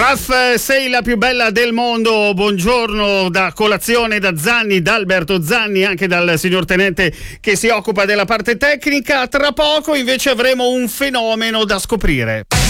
Raf, sei la più bella del mondo. Buongiorno da colazione da Zanni, da Alberto Zanni, anche dal signor Tenente che si occupa della parte tecnica. Tra poco invece avremo un fenomeno da scoprire.